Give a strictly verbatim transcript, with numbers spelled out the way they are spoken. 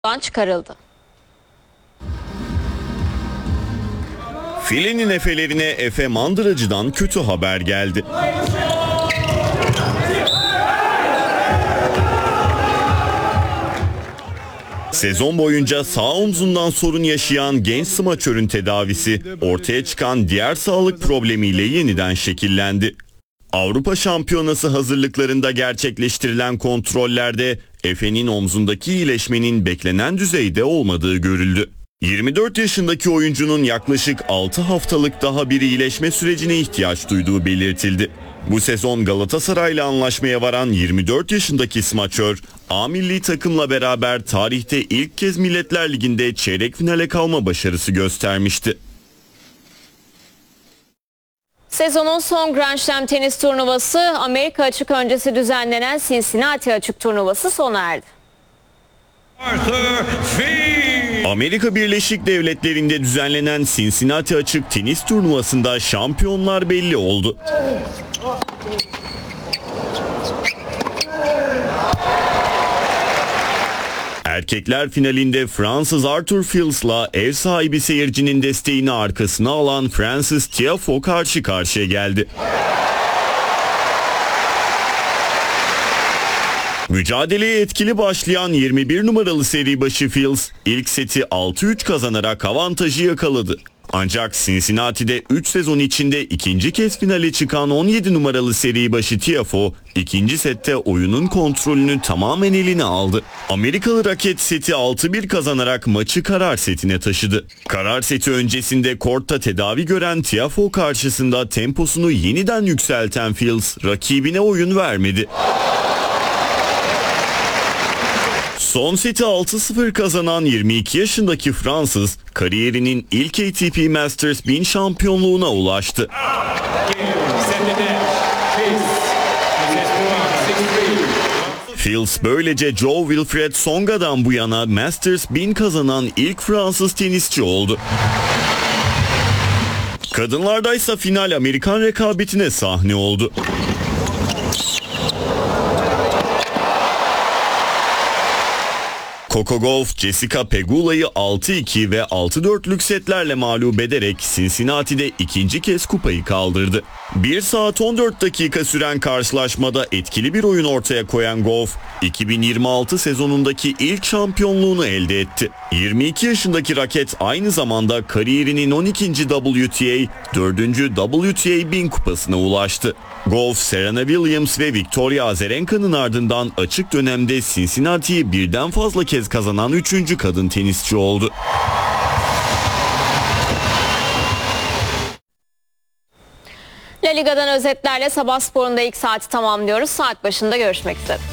çıkarıldı. Filenin efelerine Efe Mandıracı'dan kötü haber geldi. Sezon boyunca sağ omzundan sorun yaşayan genç smaçörün tedavisi ortaya çıkan diğer sağlık problemiyle yeniden şekillendi. Avrupa Şampiyonası hazırlıklarında gerçekleştirilen kontrollerde Efe'nin omzundaki iyileşmenin beklenen düzeyde olmadığı görüldü. yirmi dört yaşındaki oyuncunun yaklaşık altı haftalık daha bir iyileşme sürecine ihtiyaç duyduğu belirtildi. Bu sezon Galatasaray'la anlaşmaya varan yirmi dört yaşındaki smaçör, A milli takımla beraber tarihte ilk kez Milletler Ligi'nde çeyrek finale kalma başarısı göstermişti. Sezonun son Grand Slam tenis turnuvası, Amerika açık öncesi düzenlenen Cincinnati açık turnuvası sona erdi. Amerika Birleşik Devletleri'nde düzenlenen Cincinnati açık tenis turnuvasında şampiyonlar belli oldu. Erkekler finalinde Fransız Arthur Fils-'la ev sahibi seyircinin desteğini arkasına alan Francis Tiafoe karşı karşıya geldi. Mücadeleye etkili başlayan yirmi bir numaralı seri başı Fils ilk seti altı üç kazanarak avantajı yakaladı. Ancak Cincinnati'de üç sezon içinde ikinci kez finale çıkan on yedi numaralı seri başı Tiafoe ikinci sette oyunun kontrolünü tamamen eline aldı. Amerikalı raket seti altı bir kazanarak maçı karar setine taşıdı. Karar seti öncesinde kortta tedavi gören Tiafoe karşısında temposunu yeniden yükselten Fils rakibine oyun vermedi. Son seti altı sıfır kazanan yirmi iki yaşındaki Fransız, kariyerinin ilk A T P Masters bin şampiyonluğuna ulaştı. Fils böylece Joe Wilfred Tsonga'dan bu yana Masters bin kazanan ilk Fransız tenisçi oldu. Kadınlardaysa final Amerikan rekabetine sahne oldu. Coco Gauff, Jessica Pegula'yı altı iki ve altı dörtlük setlerle mağlup ederek Cincinnati'de ikinci kez kupayı kaldırdı. bir saat on dört dakika süren karşılaşmada etkili bir oyun ortaya koyan Gauff, iki bin yirmi altı sezonundaki ilk şampiyonluğunu elde etti. yirmi iki yaşındaki raket aynı zamanda kariyerinin on ikinci W T A, dördüncü W T A bin kupasına ulaştı. Gauff, Serena Williams ve Victoria Azarenka'nın ardından açık dönemde Cincinnati'yi birden fazla kez kazanan üçüncü kadın tenisçi oldu. La Liga'dan özetlerle Sabah Spor'un da ilk saati tamamlıyoruz. Saat başında görüşmek üzere.